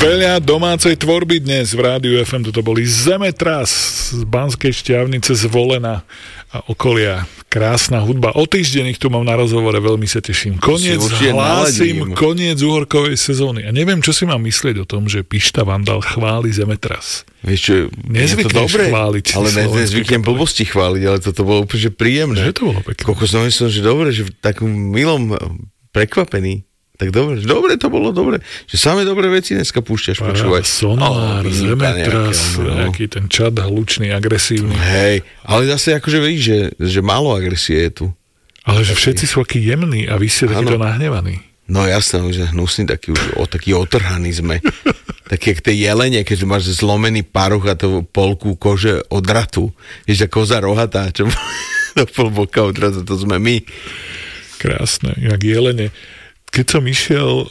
Veľa domácej tvorby dnes v Rádiu FM. Toto boli Zemetras z Banskej Štiavnice, Zvolena a okolia. Krásna hudba. O týždeň ich tu mám na rozhovore, veľmi sa teším. Koniec uhorkovej sezóny. A neviem, čo si mám myslieť o tom, že Pišta Vandal chváli Zemetras. Vieš čo, nezvykneš chváliť. Ale nezvyknem blbosti chváliť, ale toto bolo úplne príjemné. Že to bolo pekné. Koľko som myslel, že dobre, že v takom milom prekvapený. Tak dobre to bolo dobre. Že samé dobré veci dneska púšťaš počúvať. Sonár, Zemetras, nejaký ten čad hlučný, agresívny. Hej, ale zase akože vidíš, že málo agresie je tu. Ale že všetci sú akí jemní a vy ste takýto nahnevaní. No jasné, že hnusný, taký otrhaný sme. Taký jak tie jelene, keď máš zlomený paruch a to polku kože od ratu. Vieš, tá koza rohatá, čo do pol boka od ratu, to sme my. Krásne, jak jelene. Keď som išiel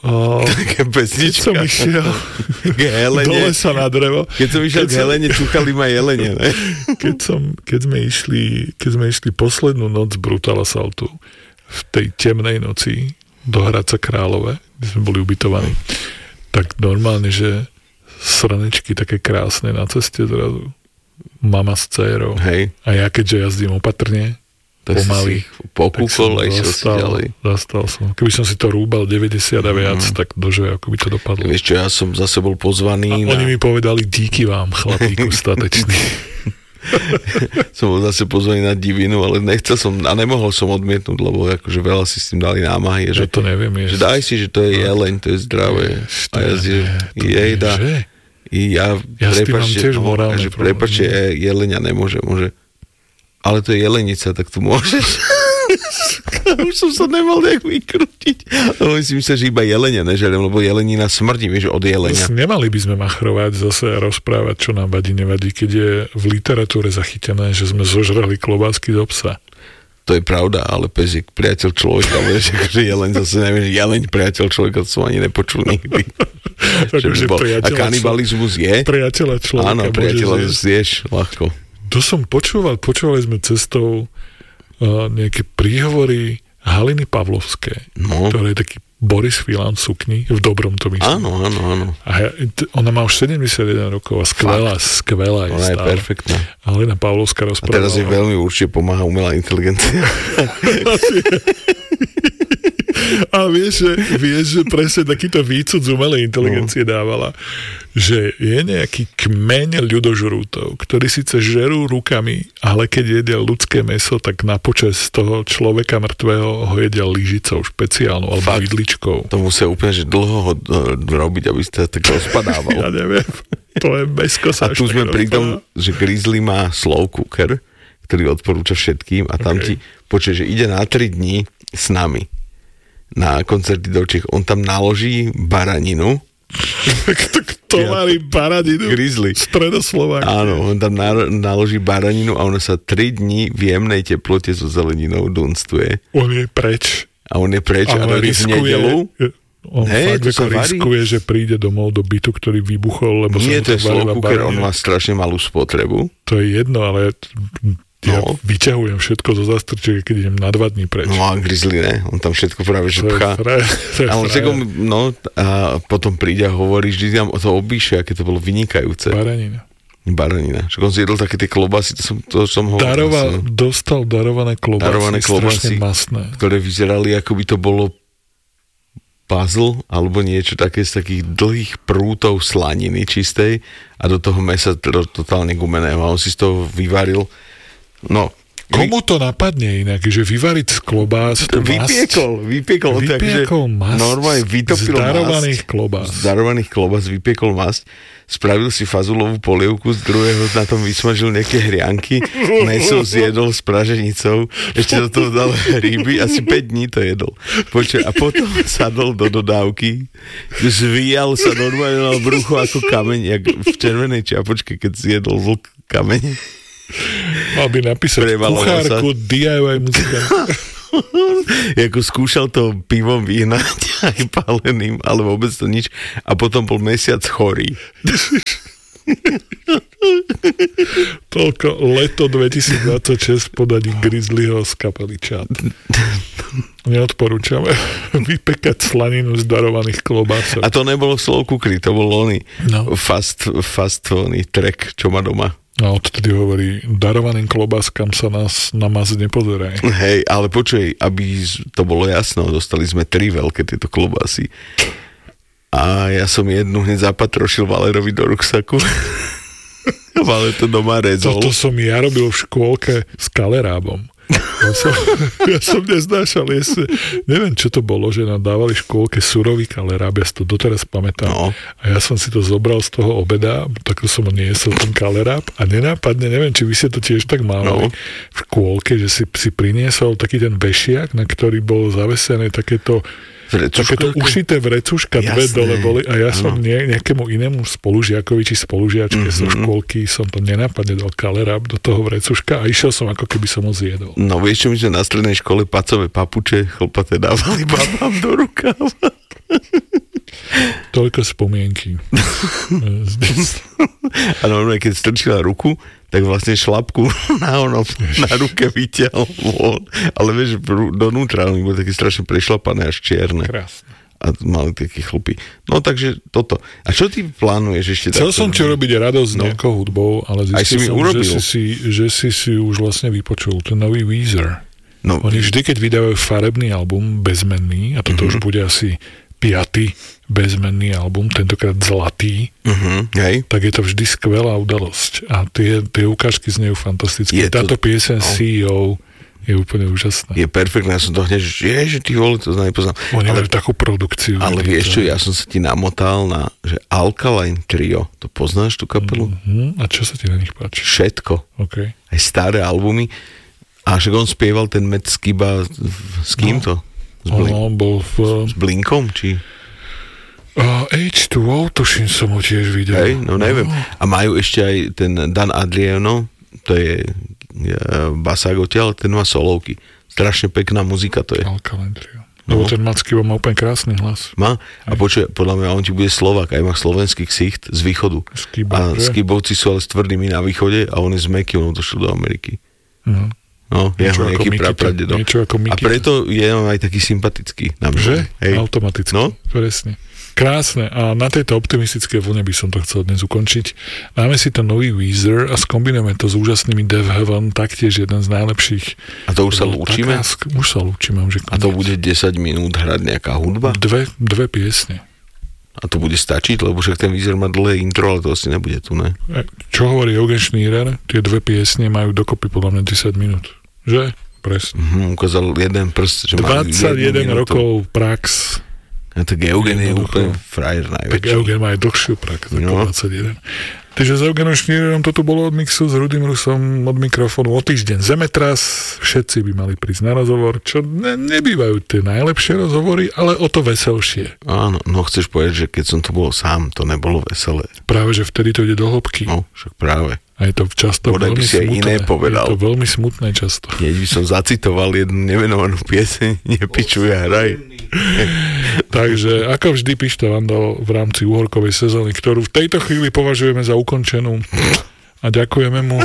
do lesa na drevo. Keď som išiel k Helene, čúchali ma jelene, ne? Keď sme išli poslednú noc Brutal Assaultu v tej temnej noci do Hradca Králové, kde sme boli ubytovaní, tak normálne, že srnečky také krásne na ceste zrazu. Mama s dcérou. Hej. A ja keďže jazdím opatrne, pomaly, pokúkol a išiel si ďalej. Zastal som. Keby som si to rúbal 90 a viac, tak dože, ako by to dopadlo. Vieš čo, ja som zase bol pozvaný. Oni mi povedali, díky vám, chlapíku statečný. Som bol zase pozvaný na divinu, ale nechcel som a nemohol som odmietnúť, lebo akože veľa si s tým dali námahy. Ja to neviem. Že daj si, že to je jeleň, to je zdravé. A ja jejda. Ja s tým mám tiež morálne problém. Prepáč, jeleňa nemôže. Ale to je jelenica, tak tu môžeš. Už som sa nemal nejak vykrútiť. Lebo si myslel, že iba jelenia nežerem, lebo jelenina smrdí, vieš, od jelenia. Nemali by sme machrovať zase a rozprávať, čo nám vadí, nevadí, keď je v literatúre zachytené, že sme zožrali klobásky do psa. To je pravda, ale pes je priateľ človeka, vieš, že jeleň zase neviem, že jeleň priateľ človeka, to som ani nepočul nikdy. A kanibalizmus je? Priateľa človeka. Áno, priateľa zješ ľahko. To som počúvali sme cestou nejaké príhovory Haliny Pavlovské, ktorá je taký Boris Filan v sukni, v dobrom to myslím. Áno. A ona má už 71 rokov a skvelá je ona stále. Je perfektná. Halina Pavlovská rozprávala. A teraz jej veľmi určite pomáha umelá inteligencia. A vieš, že presne takýto výcud z umelej inteligencie dávala, že je nejaký kmeň ľudožrútov, ktorí síce žerú rukami, ale keď jedia ľudské mäso, tak na počas toho človeka mŕtvého ho jedia lyžicou špeciálnou alebo vidličkou. To musia úplne že dlho robiť, aby ste tak rozpadával. Ja neviem, to je bezkosa. A tu sme pri tom, že Grizzly má slow cooker, ktorý odporúča všetkým a tam ti počuje, že ide na 3 dní s nami na koncerty do Čech. On tam naloží baraninu. Kto mali baraninu? Grizzly. Stredoslovák. Áno, on tam naloží baraninu a ona sa 3 dní v jemnej teplote so zeleninou dunstuje. On je preč. A dojde v nedeľu. On fakt riskuje, že príde domov do bytu, ktorý vybuchol, lebo nie, to je slow cooker, on má strašne malú spotrebu. To je jedno, ale ja vyťahujem všetko zo zastrčiek, keď idem na 2 dní preč. No a Grizzly, ne? On tam všetko práve že pchá. Ale a potom príde a hovorí, že tam to obíše, aké to bolo vynikajúce. Baranina. Však on zjedol také tie klobásy, to som hovoril. Dostal darované klobásy, strašne masné. Ktoré vyzerali, ako by to bolo puzzle, alebo niečo také z takých dlhých prútov slaniny čistej a do toho mesa totálne gumeného. A on si z toho vyvaril. No. Komu to napadne inak, že vyvariť z klobás vypiekol masť normálne vytopil z darovaných klobás vypiekol masť, spravil si fazulovú polievku, z druhého na tom vysmažil nejaké hrianky, meso zjedol s praženicou, ešte do toho dal ryby, asi 5 dní to jedol. A potom sadol do dodávky, zvíjal sa normálne na brucho ako kameň, jak v červenej čiapočke, keď zjedol vlk kameň. Mal by napísať kuchárku DIY muzika. Jako skúšal to pivom vyhnať aj páleným, ale vôbec to nič. A potom bol mesiac chorý. Toľko leto 2026 podaní Grizzlyho z kapely Čad. Neodporúčame vypekať slaninu z darovaných klobások. A to nebolo Slow Cookery, to bol oný fast track, čo má doma. A odtedy hovorí, darovaným klobáskam sa nás na mas nepozeraj. Hej, ale počuj, aby to bolo jasno, dostali sme 3 veľké tieto klobásy. A ja som jednu hneď zapatrošil Valerovi do ruksaku. Vale to doma rezol. Toto som ja robil v škôlke s kalerábom. Ja som neznášal jesť. Neviem, čo to bolo, že nám dávali v škôlke surový kaleráb, ja si to doteraz pamätám. No. A ja som si to zobral z toho obeda, tak som ho niesol ten kaleráb a nenápadne, neviem, či vy ste to tiež tak mávali v škôlke, že si priniesol taký ten vešiak, na ktorý bolo zavesené takéto ušité vrecuška, dve dole boli a ja som nejakému inému spolužiakovi či spolužiačke zo škôlky som to nenápadne dal kaleráb do toho vrecuška a išiel som, ako keby som ho zjedol. No vieš, čo my sme na strednej škole pacové papuče chlpaté dávali babám do rukáva. Toľko spomienky. A normálne, keď strčila ruku, tak vlastne šlapku na ruke vyťahol von. Ale vieš, donútra, oni boli také strašne prešlapané až čierne. Krásne. A mali také chlupy. No takže toto. A čo ty plánuješ ešte? Chcel som ti robiť radosť nejakou hudbou, ale zistil som, že si už vlastne vypočul ten nový Weezer. No. Oni vždy, keď vydávajú farebný album, bezmenný, a toto už bude asi 5. bezmenný album, tentokrát zlatý, tak je to vždy skvelá udalosť. A tie ukážky znejú fantasticky. Táto pieseň CEO je úplne úžasná. Je perfektná, ja som to hneď, že ty vole, to nepoznám. Oni majú takú produkciu. Ale vieš čo, ja som sa ti namotal na, že Alkaline Trio, to poznáš tú kapelu? A čo sa ti na nich páči? Všetko. Okay. Aj staré albumy. A však on spieval ten Matt Skiba s kým to? Bol s Blinkom, či? H2O, tuším, som ho tiež videl. Hej, no neviem. A majú ešte aj ten Dan Adriano, to je basák odtiaľ, ten má solovky. Strašne pekná muzika to je. Alkaline Trio. Lebo ten Mackivo má úplne krásny hlas. Má? A počuj, podľa mňa on ti bude Slovák, aj má slovenský ksicht z východu. A Skibovci sú ale s tvrdými na východe a on je z Meky, on došiel do Ameriky. No, jeho nejaký prapradedo. A preto je aj taký sympatický. Že? Automaticky. No? Presne. Krásne. A na tejto optimistické vlne by som to chcel dnes ukončiť. Máme si ten nový Weezer a skombinujeme to s úžasnými Dev Heaven, taktiež jeden z najlepších. A to už sa lúčime? Už sa lúčime. A to bude 10 minút hrať nejaká hudba? Dve piesne. A to bude stačiť, lebo však ten Weezer má dlhé intro, ale to asi nebude tu, ne? Čo hovorí Eugen Schneider? Tie dve piesne majú dokopy podľa mňa 10 minút. Že? Presne. Ukázal jeden prst, že 21 rokov prax. A tak Eugen je úplne frajer najväčší. Tak Eugen má aj dlhšiu prax, ako 21. Takže s Eugenom Schneiderom toto bolo od mixu, s Rudým Rusom od mikrofónu o týždeň Zemetras. Všetci by mali prísť na rozhovor, čo nebývajú tie najlepšie rozhovory, ale o to veselšie. Áno, no chceš povedať, že keď som tu bol sám, to nebolo veselé. Práve, že vtedy to ide do hĺbky. No, však práve. A je to často veľmi smutné. Je to veľmi smutné často. Keď by som zacitoval jednu nevenovanú pieseň, nepičuj a hraj. Takže ako vždy Pišta Vandal v rámci uhorkovej sezóny, ktorú v tejto chvíli považujeme za ukončenú a ďakujeme mu.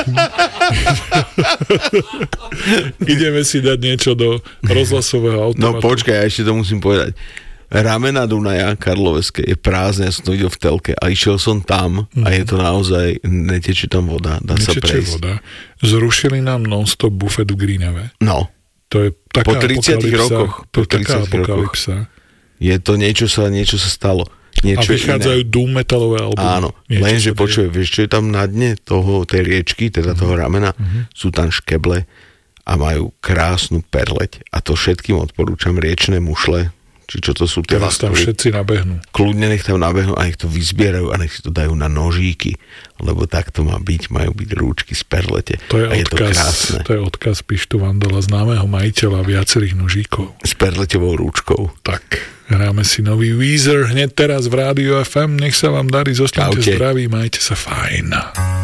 Ideme si dať niečo do rozhlasového automatu. No počkaj, ja ešte to musím povedať. Ramena Dunaja Karloveské je prázdne, ja som to videl v telke a išiel som tam a je to naozaj, netečie tam voda, dá sa prejsť. Voda. Zrušili nám non-stop bufet v Grínave. No. To je taká po 30 rokoch. To je taká apokalypsa. Je to niečo sa stalo. Niečo a vychádzajú doom metalové albumy. Áno, lenže počuj, vieš, čo je tam na dne tej riečky, teda toho ramena, sú tam škeble a majú krásnu perleť. A to všetkým odporúčam, riečne mušle, či čo to sú tie. Teraz tam všetci nabehnú. Kľudne nech tam nabehnú a nech to vyzbierajú a nech si to dajú na nožíky, lebo tak to má byť, majú byť rúčky z perlete. To je to je odkaz Pištu Vandala, známeho majiteľa viacerých nožíkov. S perleťovou rúčkou. Tak, hráme si nový Weezer hneď teraz v Rádiu FM, nech sa vám darí, zostaňte zdraví, majte sa fajn.